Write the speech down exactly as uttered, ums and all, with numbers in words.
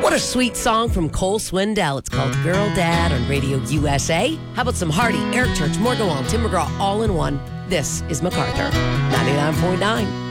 What a sweet song from Cole Swindell. It's called Girl Dad on Radio U S A. How about some Hardy, Eric Church, Morgan Wall, Tim McGraw, all in one? This is MacArthur, ninety-nine point nine.